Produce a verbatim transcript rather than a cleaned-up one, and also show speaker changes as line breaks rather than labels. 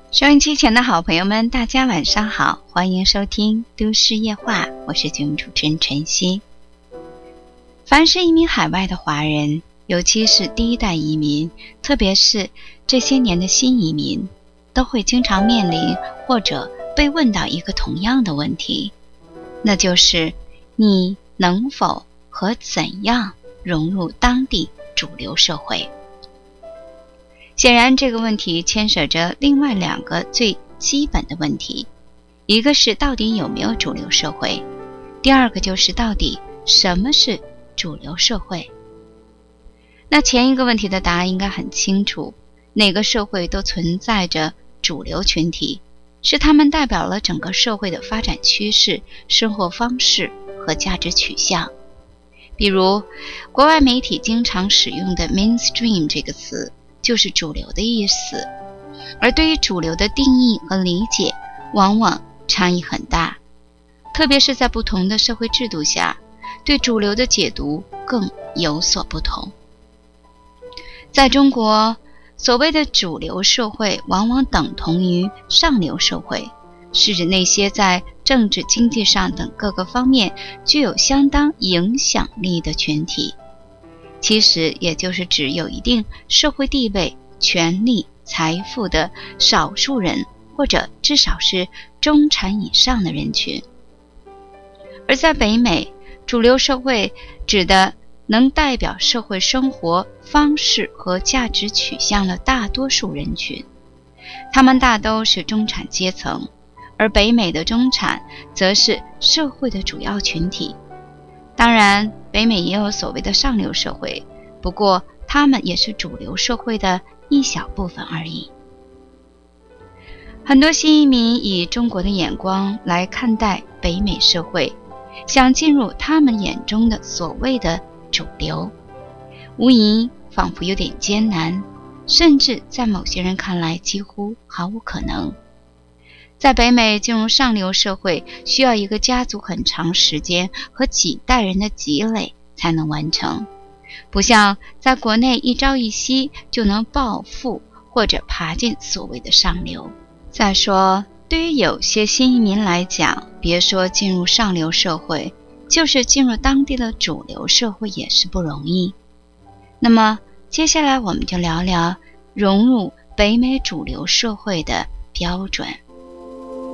收音机前的好朋友们，大家晚上好，欢迎收听都市夜话，我是节目主持人晨曦。凡是移民海外的华人，尤其是第一代移民，特别是这些年的新移民，都会经常面临或者被问到一个同样的问题，那就是你能否和怎样融入当地主流社会。显然这个问题牵涉着另外两个最基本的问题，一个是到底有没有主流社会，第二个就是到底什么是主流社会。那前一个问题的答案应该很清楚，哪个社会都存在着主流群体，是他们代表了整个社会的发展趋势、生活方式和价值取向。比如国外媒体经常使用的 mainstream 这个词就是主流的意思，而对于主流的定义和理解往往差异很大，特别是在不同的社会制度下，对主流的解读更有所不同。在中国，所谓的主流社会往往等同于上流社会，是指那些在政治、经济上等各个方面具有相当影响力的群体，其实也就是指有一定社会地位、权力、财富的少数人，或者至少是中产以上的人群。而在北美，主流社会指的能代表社会生活方式和价值取向的大多数人群，他们大都是中产阶层，而北美的中产则是社会的主要群体。当然，北美也有所谓的上流社会，不过他们也是主流社会的一小部分而已。很多新移民以中国的眼光来看待北美社会，想进入他们眼中的所谓的主流，无疑仿佛有点艰难，甚至在某些人看来几乎毫无可能。在北美进入上流社会，需要一个家族很长时间和几代人的积累才能完成，不像在国内一朝一夕就能暴富或者爬进所谓的上流。再说，对于有些新移民来讲，别说进入上流社会，就是进入当地的主流社会也是不容易。那么接下来我们就聊聊融入北美主流社会的标准。